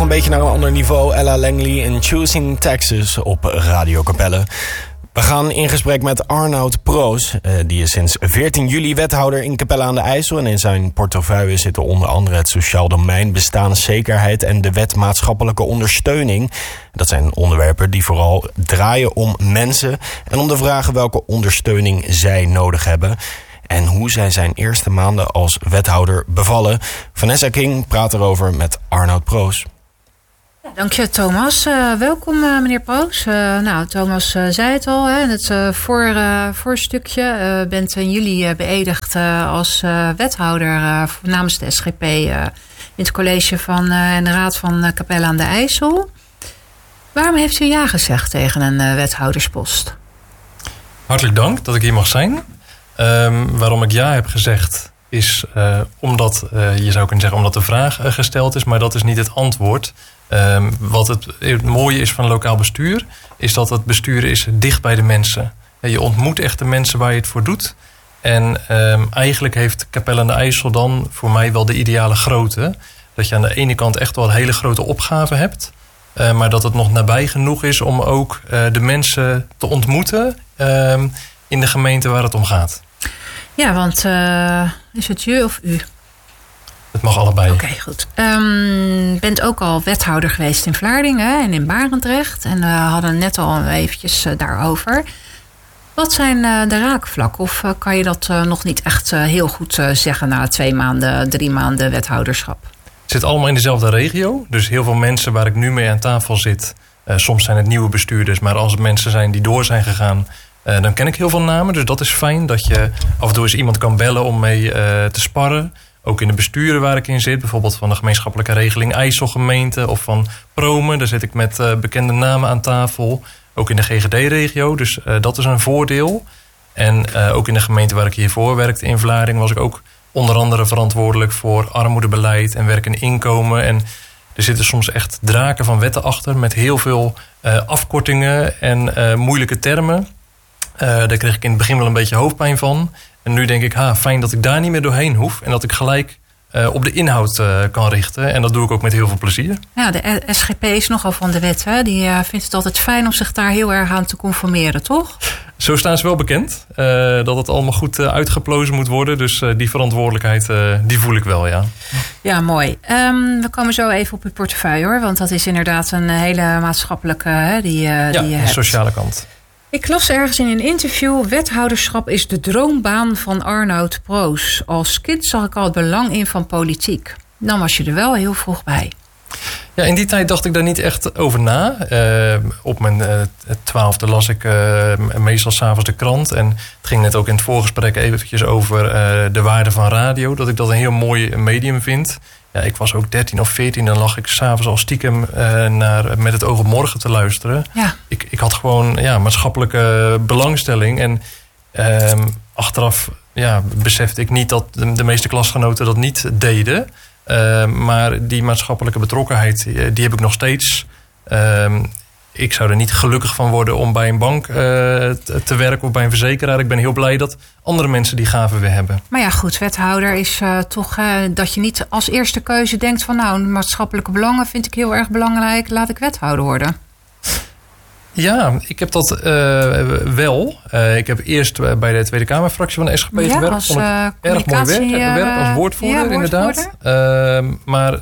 een beetje naar een ander niveau. Ella Langley in Choosing Texas op Radio Capelle. We gaan in gesprek met Arnoud Proos. Die is sinds 14 juli wethouder in Capelle aan de IJssel. En in zijn portefeuille zitten onder andere het sociaal domein, bestaanszekerheid en de wet maatschappelijke ondersteuning. Dat zijn onderwerpen die vooral draaien om mensen en om de vragen welke ondersteuning zij nodig hebben. En hoe zij zijn eerste maanden als wethouder bevallen. Vanessa King praat erover met Arnoud Proos. Dank je, Thomas. Welkom, meneer Proos. Thomas zei het al in het voorstukje. Bent in juli beëdigd als wethouder namens de SGP in het college van en de raad van Capelle aan de IJssel. Waarom heeft u ja gezegd tegen een wethouderspost? Hartelijk dank dat ik hier mag zijn. Waarom ik ja heb gezegd is omdat, je zou kunnen zeggen omdat de vraag gesteld is, maar dat is niet het antwoord. Wat het mooie is van lokaal bestuur, is dat het besturen is dicht bij de mensen. Je ontmoet echt de mensen waar je het voor doet. En eigenlijk heeft Capelle aan de IJssel dan voor mij wel de ideale grootte. Dat je aan de ene kant echt wel een hele grote opgave hebt. Maar dat het nog nabij genoeg is om ook de mensen te ontmoeten in de gemeente waar het om gaat. Ja, want is het je of u? Het mag allebei. Oké, goed. Bent ook al wethouder geweest in Vlaardingen en in Barendrecht. En we hadden net al eventjes daarover. Wat zijn de raakvlakken? Of kan je dat nog niet echt heel goed zeggen na 2 maanden, 3 maanden wethouderschap? Het zit allemaal in dezelfde regio. Dus heel veel mensen waar ik nu mee aan tafel zit. Soms zijn het nieuwe bestuurders. Maar als het mensen zijn die door zijn gegaan, dan ken ik heel veel namen. Dus dat is fijn dat je af en toe eens iemand kan bellen om mee te sparren. Ook in de besturen waar ik in zit. Bijvoorbeeld van de gemeenschappelijke regeling IJsselgemeente of van Promen. Daar zit ik met bekende namen aan tafel. Ook in de GGD-regio. Dus dat is een voordeel. En ook in de gemeente waar ik hiervoor werkte in Vlaardingen was ik ook onder andere verantwoordelijk voor armoedebeleid en werk en inkomen. En er zitten soms echt draken van wetten achter met heel veel afkortingen en moeilijke termen. Daar kreeg ik in het begin wel een beetje hoofdpijn van. En nu denk ik, fijn dat ik daar niet meer doorheen hoef. En dat ik gelijk op de inhoud kan richten. En dat doe ik ook met heel veel plezier. Ja, de SGP is nogal van de wet. Hè? Die vindt het altijd fijn om zich daar heel erg aan te conformeren, toch? Zo staan ze wel bekend. Dat het allemaal goed uitgeplozen moet worden. Dus die verantwoordelijkheid, die voel ik wel, ja. Ja, mooi. We komen zo even op uw portefeuille, hoor. Want dat is inderdaad een hele maatschappelijke die je hebt. Sociale kant. Ik las ergens in een interview: wethouderschap is de droombaan van Arnoud Proos. Als kind zag ik al het belang in van politiek. Dan was je er wel heel vroeg bij. Ja, in die tijd dacht ik daar niet echt over na. Op mijn 12e las ik meestal 's avonds de krant. En het ging net ook in het voorgesprek eventjes over de waarde van radio. Dat ik dat een heel mooi medium vind. Ja, ik was ook 13 of 14, dan lag ik 's avonds al stiekem naar Met het oog op morgen te luisteren. Ja. Ik had gewoon maatschappelijke belangstelling. En achteraf besefte ik niet dat de meeste klasgenoten dat niet deden. Maar die maatschappelijke betrokkenheid, die heb ik nog steeds. Ik zou er niet gelukkig van worden om bij een bank te werken of bij een verzekeraar. Ik ben heel blij dat andere mensen die gaven weer hebben. Maar ja, goed, wethouder is toch dat je niet als eerste keuze denkt van maatschappelijke belangen vind ik heel erg belangrijk. Laat ik wethouder worden. Ja, ik heb dat wel. Ik heb eerst bij de Tweede Kamerfractie van de SGP gewerkt. Als erg mooi werk als woordvoerder, inderdaad. Maar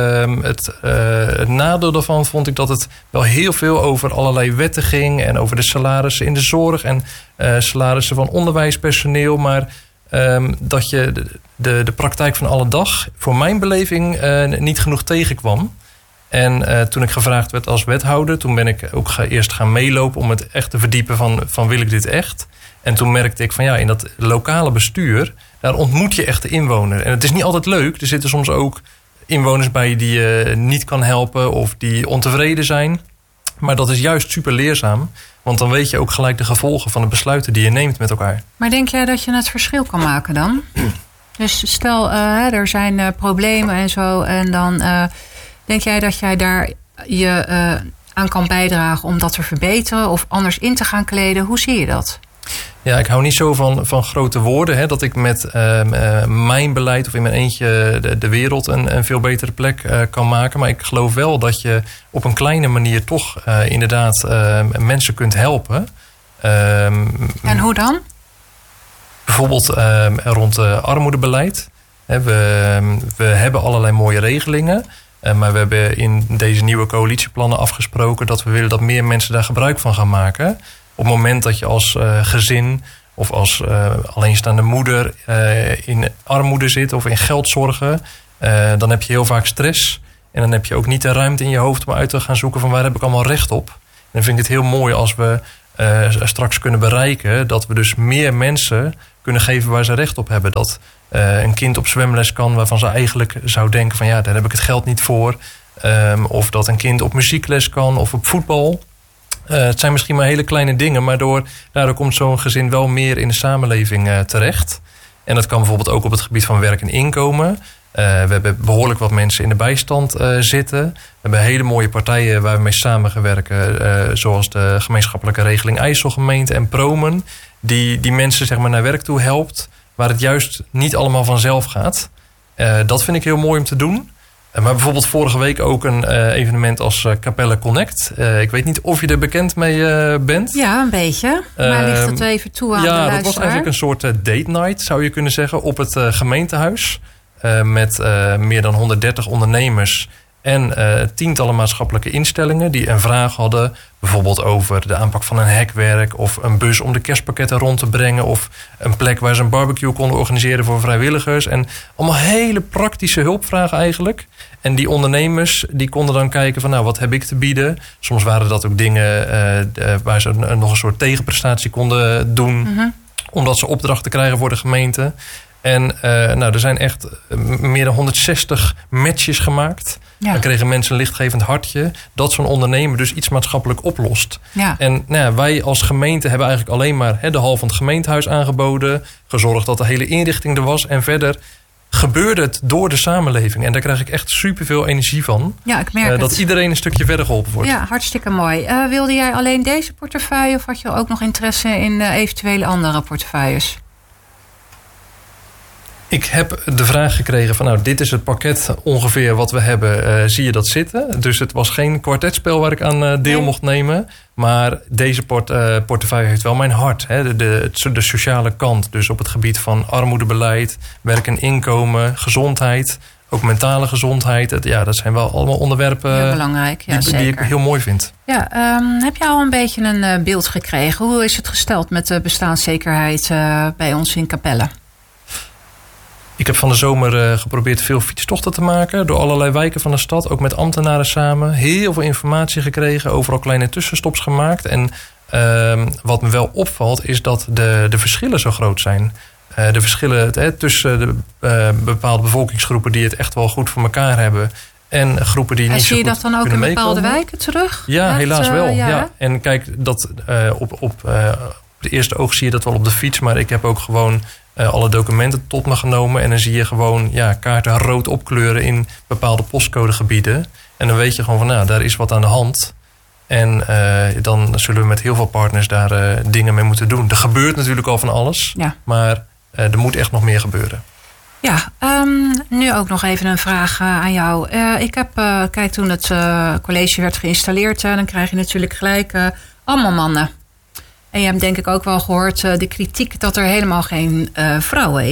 het nadeel daarvan vond ik dat het wel heel veel over allerlei wetten ging. En over de salarissen in de zorg en salarissen van onderwijspersoneel. Maar dat je de praktijk van alle dag voor mijn beleving niet genoeg tegenkwam. En toen ik gevraagd werd als wethouder, toen ben ik ook eerst gaan meelopen om het echt te verdiepen van wil ik dit echt? En toen merkte ik van in dat lokale bestuur, daar ontmoet je echt de inwoner. En het is niet altijd leuk. Er zitten soms ook inwoners bij die je niet kan helpen of die ontevreden zijn. Maar dat is juist super leerzaam. Want dan weet je ook gelijk de gevolgen van de besluiten die je neemt met elkaar. Maar denk jij dat je het verschil kan maken dan? Dus stel, er zijn problemen en zo. En dan denk jij dat jij daar je aan kan bijdragen om dat te verbeteren of anders in te gaan kleden? Hoe zie je dat? Ja, ik hou niet zo van grote woorden. Hè, dat ik met mijn beleid of in mijn eentje de wereld een veel betere plek kan maken. Maar ik geloof wel dat je op een kleine manier toch inderdaad mensen kunt helpen. En hoe dan? Bijvoorbeeld rond armoedebeleid. We hebben allerlei mooie regelingen. Maar we hebben in deze nieuwe coalitieplannen afgesproken dat we willen dat meer mensen daar gebruik van gaan maken. Op het moment dat je als gezin of als alleenstaande moeder in armoede zit of in geldzorgen, dan heb je heel vaak stress. En dan heb je ook niet de ruimte in je hoofd om uit te gaan zoeken van waar heb ik allemaal recht op. En dan vind ik het heel mooi als we straks kunnen bereiken dat we dus meer mensen kunnen geven waar ze recht op hebben. Dat een kind op zwemles kan waarvan ze eigenlijk zou denken van ja, daar heb ik het geld niet voor. Of dat een kind op muziekles kan of op voetbal. Het zijn misschien maar hele kleine dingen, maar daardoor komt zo'n gezin wel meer in de samenleving terecht. En dat kan bijvoorbeeld ook op het gebied van werk en inkomen. We hebben behoorlijk wat mensen in de bijstand zitten. We hebben hele mooie partijen waar we mee samenwerken, zoals de gemeenschappelijke regeling IJsselgemeente en Promen, die mensen zeg maar naar werk toe helpt, waar het juist niet allemaal vanzelf gaat. Dat vind ik heel mooi om te doen. Maar bijvoorbeeld vorige week ook een evenement als Capelle Connect. Ik weet niet of je er bekend mee bent. Ja, een beetje. Maar ligt het even toe aan de luisteraar? Ja, dat was eigenlijk een soort date night, zou je kunnen zeggen, op het gemeentehuis. Met meer dan 130 ondernemers en tientallen maatschappelijke instellingen die een vraag hadden. Bijvoorbeeld over de aanpak van een hekwerk of een bus om de kerstpakketten rond te brengen. Of een plek waar ze een barbecue konden organiseren voor vrijwilligers. En allemaal hele praktische hulpvragen eigenlijk. En die ondernemers die konden dan kijken van nou, wat heb ik te bieden? Soms waren dat ook dingen waar ze nog een soort tegenprestatie konden doen. Mm-hmm. Omdat ze opdrachten krijgen voor de gemeente. En er zijn echt meer dan 160 matches gemaakt. Ja. Dan kregen mensen een lichtgevend hartje dat zo'n ondernemer dus iets maatschappelijk oplost. Ja. En wij als gemeente hebben eigenlijk alleen maar de hal van het gemeentehuis aangeboden. Gezorgd dat de hele inrichting er was. En verder gebeurde het door de samenleving. En daar krijg ik echt superveel energie van. Ja, ik merk dat iedereen een stukje verder geholpen wordt. Ja, hartstikke mooi. Wilde jij alleen deze portefeuille of had je ook nog interesse in eventuele andere portefeuilles? Ik heb de vraag gekregen van nou, dit is het pakket ongeveer wat we hebben. Zie je dat zitten? Dus het was geen kwartetspel waar ik aan deel mocht nemen. Maar deze portefeuille heeft wel mijn hart. Hè? De sociale kant. Dus op het gebied van armoedebeleid, werk en inkomen, gezondheid. Ook mentale gezondheid. Dat zijn wel allemaal onderwerpen heel belangrijk, ja, die ik heel mooi vind. Ja, heb je al een beetje een beeld gekregen? Hoe is het gesteld met de bestaanszekerheid bij ons in Capelle? Ik heb van de zomer geprobeerd veel fietstochten te maken door allerlei wijken van de stad. Ook met ambtenaren samen. Heel veel informatie gekregen. Overal kleine tussenstops gemaakt. En wat me wel opvalt is dat de verschillen zo groot zijn. De verschillen tussen de bepaalde bevolkingsgroepen die het echt wel goed voor elkaar hebben. En groepen die niet zo goed kunnen meekomen. Zie je dat dan ook in bepaalde wijken terug? Ja, helaas wel. Ja. En kijk, dat op de eerste oog zie je dat wel op de fiets. Maar ik heb ook gewoon alle documenten tot me genomen. En dan zie je gewoon kaarten rood opkleuren in bepaalde postcodegebieden. En dan weet je gewoon van nou, daar is wat aan de hand. En dan zullen we met heel veel partners daar dingen mee moeten doen. Er gebeurt natuurlijk al van alles. Ja. Maar er moet echt nog meer gebeuren. Ja, nu ook nog even een vraag aan jou. Ik heb, kijk, toen het college werd geïnstalleerd, dan krijg je natuurlijk gelijk allemaal mannen. En je hebt denk ik ook wel gehoord de kritiek dat er helemaal geen vrouwen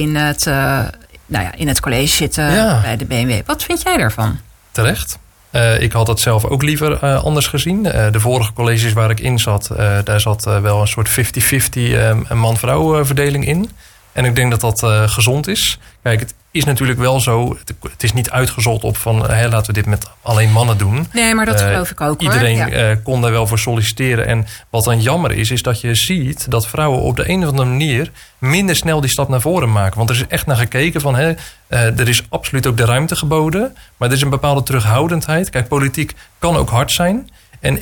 in het college zitten bij de BMW. Wat vind jij daarvan? Terecht. Ik had dat zelf ook liever anders gezien. De vorige colleges waar ik in zat, daar zat wel een soort 50-50 man-vrouw verdeling in. En ik denk dat dat gezond is. Kijk, het is natuurlijk wel zo. Het is niet uitgezocht op van laten we dit met alleen mannen doen. Nee, maar dat geloof ik ook. Iedereen kon daar wel voor solliciteren. En wat dan jammer is dat je ziet dat vrouwen op de een of andere manier minder snel die stap naar voren maken. Want er is echt naar gekeken van er is absoluut ook de ruimte geboden. Maar er is een bepaalde terughoudendheid. Kijk, politiek kan ook hard zijn. En ik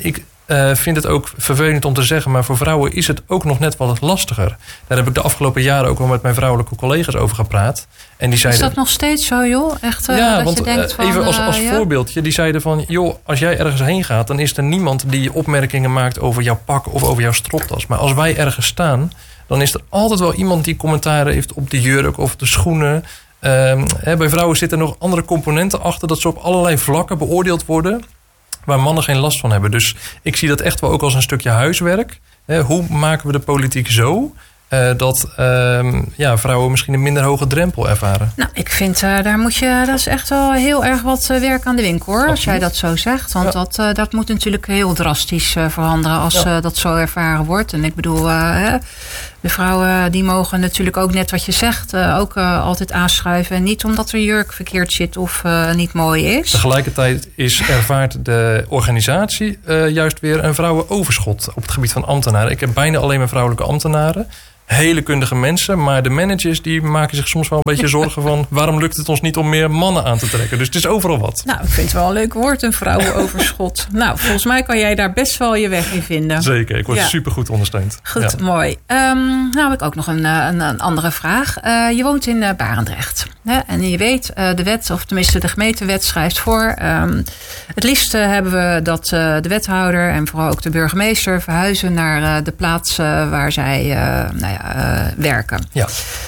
vind het ook vervelend om te zeggen, maar voor vrouwen is het ook nog net wat lastiger. Daar heb ik de afgelopen jaren ook wel met mijn vrouwelijke collega's over gepraat. En die zeiden, is dat nog steeds zo, joh? Echt, ja, dat want je denkt van, even als voorbeeldje, die zeiden van, joh, als jij ergens heen gaat, dan is er niemand die opmerkingen maakt over jouw pak of over jouw stropdas. Maar als wij ergens staan, dan is er altijd wel iemand die commentaren heeft op de jurk of de schoenen. Bij vrouwen zitten nog andere componenten achter, dat ze op allerlei vlakken beoordeeld worden waar mannen geen last van hebben. Dus ik zie dat echt wel ook als een stukje huiswerk. Hoe maken we de politiek zo dat vrouwen misschien een minder hoge drempel ervaren? Nou, ik vind, dat is echt wel heel erg wat werk aan de winkel, hoor. Als jij dat zo zegt. Want dat moet natuurlijk heel drastisch veranderen als dat zo ervaren wordt. En ik bedoel, de vrouwen die mogen natuurlijk ook net wat je zegt ook altijd aanschuiven. En niet omdat er jurk verkeerd zit of niet mooi is. Tegelijkertijd ervaart de organisatie juist weer een vrouwenoverschot op het gebied van ambtenaren. Ik heb bijna alleen maar vrouwelijke ambtenaren. Hele kundige mensen, maar de managers die maken zich soms wel een beetje zorgen van waarom lukt het ons niet om meer mannen aan te trekken. Dus het is overal wat. Nou, ik vind het wel een leuk woord, een vrouwenoverschot. Nou, volgens mij kan jij daar best wel je weg in vinden. Zeker, ik word supergoed ondersteund. Goed, mooi. Nou heb ik ook nog een andere vraag. Je woont in Barendrecht. Hè? En je weet, de wet, of tenminste de gemeentewet schrijft voor. Het liefst hebben we dat de wethouder en vooral ook de burgemeester verhuizen naar de plaats waar zij werken. Ja.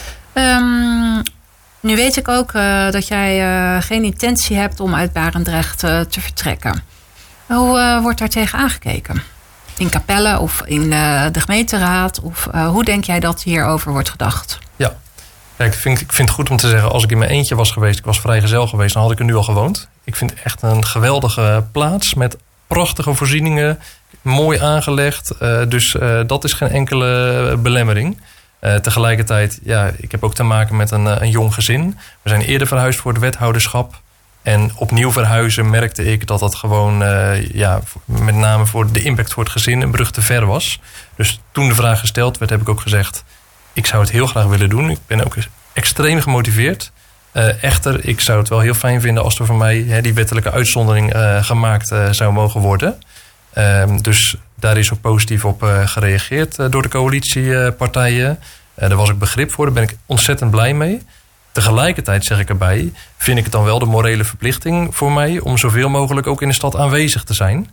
Nu weet ik ook dat jij geen intentie hebt om uit Barendrecht te vertrekken. Hoe wordt daar tegen aangekeken? In Capelle of in de gemeenteraad? Of hoe denk jij dat hierover wordt gedacht? Ja, kijk, ik vind het goed om te zeggen, als ik in mijn eentje was geweest, ik was vrijgezel geweest, dan had ik er nu al gewoond. Ik vind het echt een geweldige plaats met prachtige voorzieningen, mooi aangelegd. Dus dat is geen enkele belemmering. Tegelijkertijd, ik heb ook te maken met een jong gezin. We zijn eerder verhuisd voor het wethouderschap. En opnieuw verhuizen merkte ik dat dat gewoon, met name voor de impact voor het gezin, een brug te ver was. Dus toen de vraag gesteld werd, heb ik ook gezegd, ik zou het heel graag willen doen. Ik ben ook extreem gemotiveerd. Echter, ik zou het wel heel fijn vinden als er voor mij die wettelijke uitzondering gemaakt zou mogen worden. Dus daar is ook positief op gereageerd door de coalitiepartijen. Daar was ik begrip voor, daar ben ik ontzettend blij mee. Tegelijkertijd, zeg ik erbij, vind ik het dan wel de morele verplichting voor mij om zoveel mogelijk ook in de stad aanwezig te zijn.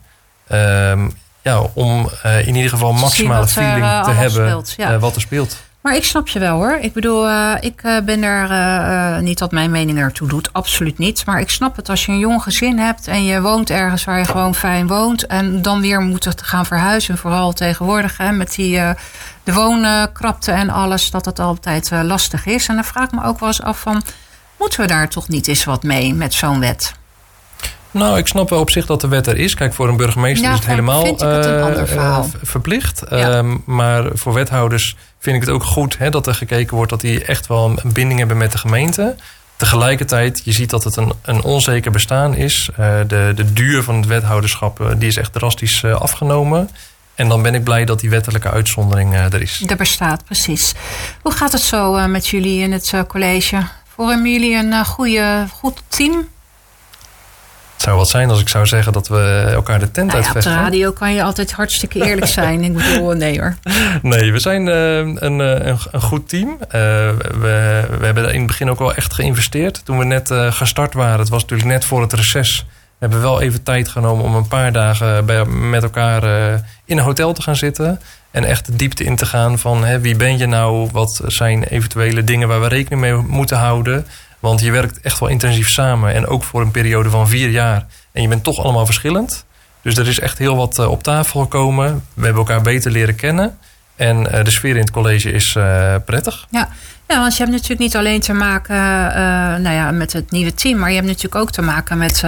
Om in ieder geval maximale feeling te hebben wat er speelt. Maar ik snap je wel, hoor. Ik bedoel, ik ben er niet dat mijn mening ertoe doet. Absoluut niet. Maar ik snap het als je een jong gezin hebt en je woont ergens waar je gewoon fijn woont en dan weer moet gaan verhuizen. Vooral tegenwoordig met de woonkrapte en alles, dat het altijd lastig is. En dan vraag ik me ook wel eens af van, moeten we daar toch niet eens wat mee met zo'n wet? Nou, ik snap wel op zich dat de wet er is. Kijk, voor een burgemeester is het helemaal verplicht. Ja. Maar voor wethouders vind ik het ook goed dat er gekeken wordt dat die echt wel een binding hebben met de gemeente. Tegelijkertijd, je ziet dat het een onzeker bestaan is. De duur van het wethouderschap die is echt drastisch afgenomen. En dan ben ik blij dat die wettelijke uitzondering er is. Er bestaat, precies. Hoe gaat het zo met jullie in het college? Vormen jullie een goed team? Het zou wat zijn als ik zou zeggen dat we elkaar de tent uitvechten. Op de radio kan je altijd hartstikke eerlijk zijn. Ik bedoel, nee hoor. Nee, we zijn een goed team. We hebben in het begin ook wel echt geïnvesteerd. Toen we net gestart waren, het was natuurlijk net voor het reces. We hebben wel even tijd genomen om een paar dagen met elkaar in een hotel te gaan zitten. En echt de diepte in te gaan van wie ben je nou? Wat zijn eventuele dingen waar we rekening mee moeten houden? Want je werkt echt wel intensief samen. En ook voor een periode van 4 jaar. En je bent toch allemaal verschillend. Dus er is echt heel wat op tafel gekomen. We hebben elkaar beter leren kennen. En de sfeer in het college is prettig. Ja, want je hebt natuurlijk niet alleen te maken met het nieuwe team. Maar je hebt natuurlijk ook te maken met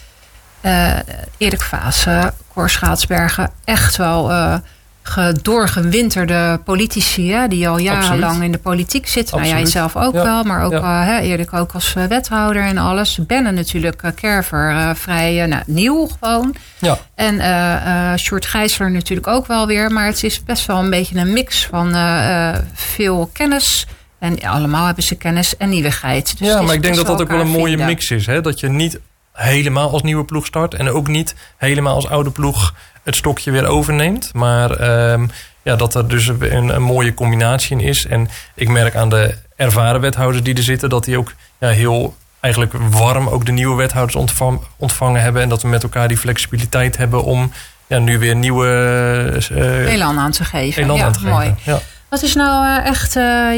Erik Vaassen, Cor Schaatsbergen. Echt wel doorgewinterde politici die al jarenlang in de politiek zitten. Absoluut. Nou, jij zelf ook wel, maar ook Erik ook als wethouder en alles. Benne natuurlijk, Kerver, vrij nieuw gewoon. Ja. En Sjoerd Gijsler natuurlijk ook wel weer. Maar het is best wel een beetje een mix van veel kennis. En allemaal hebben ze kennis en nieuwigheid. Dus maar ik denk dat dat ook wel een mooie mix is. Dat je niet helemaal als nieuwe ploeg start. En ook niet helemaal als oude ploeg het stokje weer overneemt. Maar dat er dus een mooie combinatie in is. En ik merk aan de ervaren wethouders die er zitten, dat die ook heel eigenlijk warm ook de nieuwe wethouders ontvangen hebben. En dat we met elkaar die flexibiliteit hebben om nu weer nieuwe elan aan te geven. Mooi. Ja. Wat is nou echt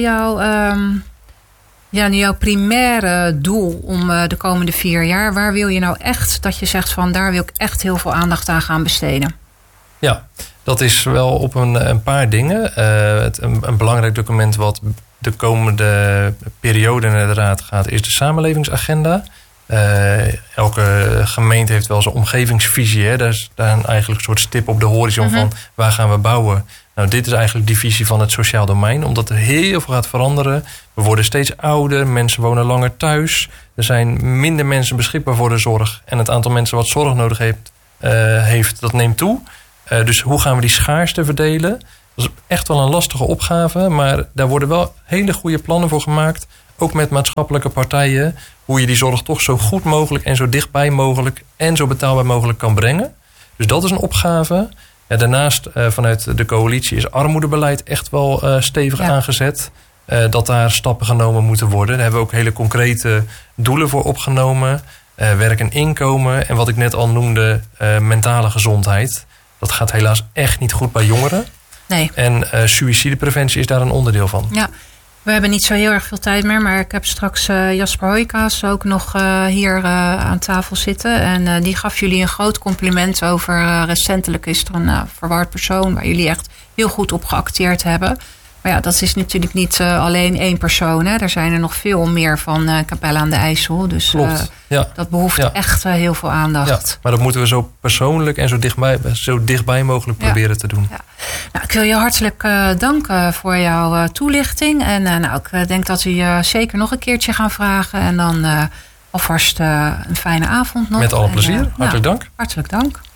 jouw primaire doel om de komende 4 jaar? Waar wil je nou echt dat je zegt van daar wil ik echt heel veel aandacht aan gaan besteden? Ja, dat is wel op een paar dingen. Een belangrijk document wat de komende periode naar de raad gaat, is de samenlevingsagenda. Elke gemeente heeft wel zijn omgevingsvisie. Hè? Daar is eigenlijk een soort stip op de horizon van waar gaan we bouwen. Nou, dit is eigenlijk die visie van het sociaal domein. Omdat er heel veel gaat veranderen. We worden steeds ouder. Mensen wonen langer thuis. Er zijn minder mensen beschikbaar voor de zorg. En het aantal mensen wat zorg nodig heeft, dat neemt toe. Dus hoe gaan we die schaarste verdelen? Dat is echt wel een lastige opgave. Maar daar worden wel hele goede plannen voor gemaakt. Ook met maatschappelijke partijen. Hoe je die zorg toch zo goed mogelijk en zo dichtbij mogelijk en zo betaalbaar mogelijk kan brengen. Dus dat is een opgave. Ja, daarnaast vanuit de coalitie is armoedebeleid echt wel stevig aangezet. Dat daar stappen genomen moeten worden. Daar hebben we ook hele concrete doelen voor opgenomen. Werk en inkomen. En wat ik net al noemde, mentale gezondheid. Dat gaat helaas echt niet goed bij jongeren. Nee. En suïcidepreventie is daar een onderdeel van. Ja. We hebben niet zo heel erg veel tijd meer, maar ik heb straks Jasper Hoijkaas ook nog hier aan tafel zitten. En die gaf jullie een groot compliment over. Recentelijk is er een verward persoon waar jullie echt heel goed op geacteerd hebben. Maar ja, dat is natuurlijk niet alleen 1 persoon. Hè. Er zijn er nog veel meer van Capelle aan de IJssel. Dus dat behoeft echt heel veel aandacht. Ja, maar dat moeten we zo persoonlijk en zo dichtbij mogelijk proberen te doen. Ja. Nou, ik wil je hartelijk danken voor jouw toelichting. En ik denk dat we je zeker nog een keertje gaan vragen. En dan alvast een fijne avond nog. Met alle plezier. Hartelijk dank. Hartelijk dank.